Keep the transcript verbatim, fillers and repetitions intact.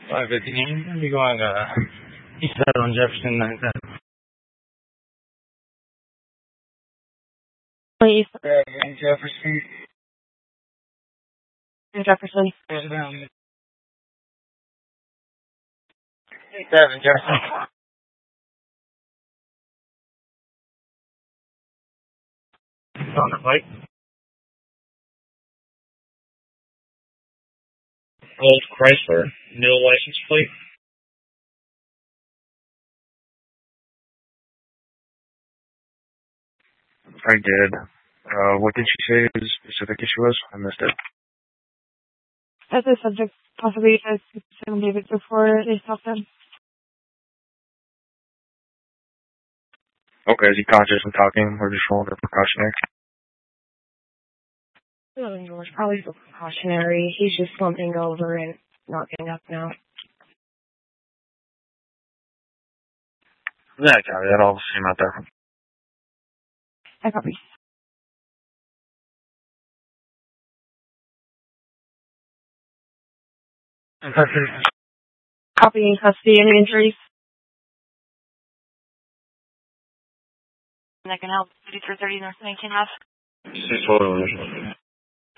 five fifteen. I'll be going uh, east side on Jefferson, nine ten. Please. Yeah, Jefferson. Jefferson. Seven Jefferson. On the bike. Old Chrysler. No license plate. I did. Uh, what did she say the specific issue was? I missed it. As a subject, possibly as Sam David before they stopped him. Okay, is he conscious and talking or just rolling for precautionary? It was probably precautionary. He's just slumping over and not getting up now. Yeah, I got it. I'll see him out there. I copy. Copy in custody. Any injuries? And I can help. fifty-three thirty North nineteen Ave. Six photo initial.